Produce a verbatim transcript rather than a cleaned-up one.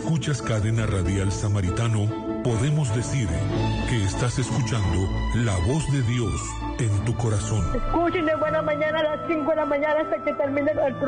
escuchas Cadena Radial Samaritano, podemos decir que estás escuchando la voz de Dios en tu corazón. Escuchen de buena mañana a las cinco de la mañana hasta que termine el programa.